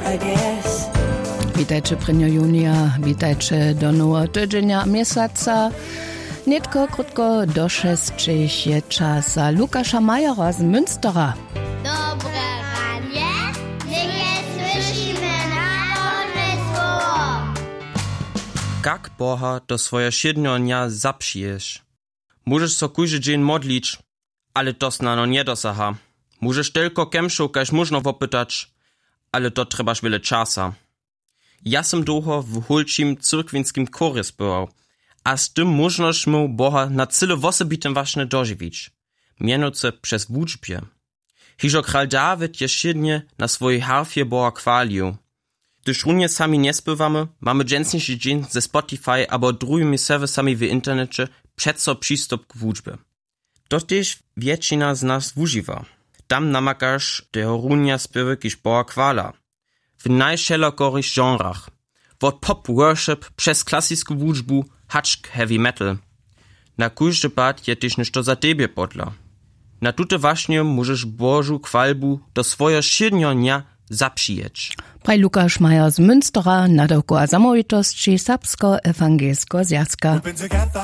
Witajcie prynio junia, witajcie do nowego tydzienia miesiąca. Nitko krótko do 6 je czasa. Lukasza Majera z Münstera. Dobre ranie, nie słyszymy narodne słowo. Jak Boha do swoje siedmionia zapsijesz? Możesz so kujży dzień modlić, ale to snano nie dosaha. Możesz tylko kemszukać można wopytać, ale to trzebaż wiele czasa. Ja sam długo w hulczym cyrkwinskim chorze spywał, a z tym możność mu Boha na cyle wosobitym właśnie dożywić. Mianowicie przez wódźbie. Hiżo kral Dawid je siednie na swojej harfie Boha chwalił. Gdyż runie sami nie spywamy, mamy dżęsniejszy dzień ze Spotify albo drugimi serwisami w internecie przeco przystup k wódźbie. To też większość z nas używa. Tam namakasz te runia spywy kiż Boha chwala. W najszerokich genrach. Od pop worship przez klasyczną wódźbu hacz heavy metal. Na każdy pad je też nešto za tebie podla. Na tute właśnie możesz Bożu chwalbu do swojego siedmionia zapsijeć. Praj Lukasz Majer z Münstera na doku a samowitości Serbsko-Ewangelsko Zjazka.